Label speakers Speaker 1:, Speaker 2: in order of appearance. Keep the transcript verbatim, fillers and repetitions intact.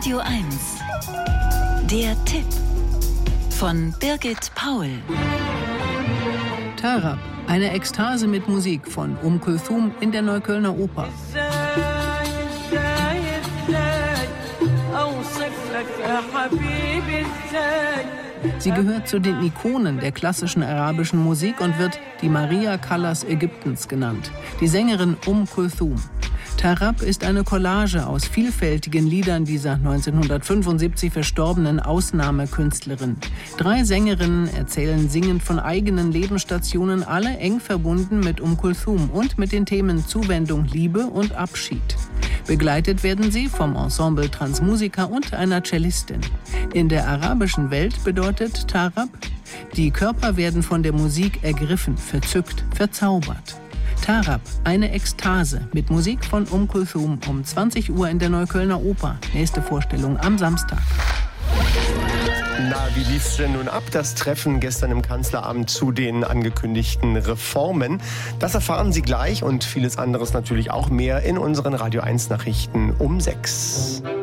Speaker 1: Radio eins. Der Tipp von Birgit Paul.
Speaker 2: Tarab, eine Ekstase mit Musik von Kulthum in der Neuköllner Oper. Sie gehört zu den Ikonen der klassischen arabischen Musik und wird die Maria Callas Ägyptens genannt, die Sängerin Kulthum. Tarab ist eine Collage aus vielfältigen Liedern dieser neunzehnhundertfünfundsiebzig verstorbenen Ausnahmekünstlerin. Drei Sängerinnen erzählen singend von eigenen Lebensstationen, alle eng verbunden mit Kulthum und mit den Themen Zuwendung, Liebe und Abschied. Begleitet werden sie vom Ensemble Transmusica und einer Cellistin. In der arabischen Welt bedeutet Tarab, die Körper werden von der Musik ergriffen, verzückt, verzaubert. Tarab, eine Ekstase mit Musik von Kulthum um zwanzig Uhr in der Neuköllner Oper. Nächste Vorstellung am Samstag.
Speaker 3: Na, wie lief's denn nun ab, das Treffen gestern im Kanzleramt zu den angekündigten Reformen? Das erfahren Sie gleich und vieles anderes natürlich auch mehr in unseren Radio eins Nachrichten um sechs.